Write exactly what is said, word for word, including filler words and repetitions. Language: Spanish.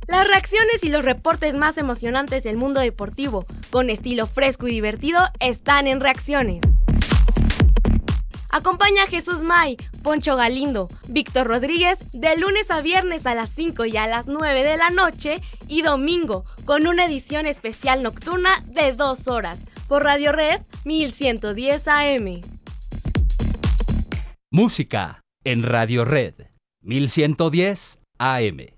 Las reacciones y los reportes más emocionantes del mundo deportivo, con estilo fresco y divertido, están en Reacciones. Acompaña a Jesús May, Poncho Galindo, Víctor Rodríguez de lunes a viernes a las cinco y a las nueve de la noche y domingo con una edición especial nocturna de dos horas por Radio Red mil ciento diez A M. Música en Radio Red mil ciento diez A M.